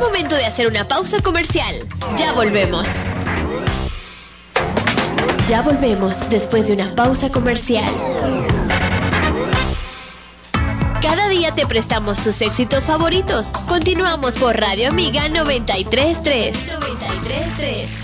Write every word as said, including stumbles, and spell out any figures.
momento de hacer una pausa comercial. Ya volvemos. Ya volvemos después de una pausa comercial. Cada día te prestamos tus éxitos favoritos. Continuamos por Radio Amiga noventa y tres punto tres. noventa y tres punto tres.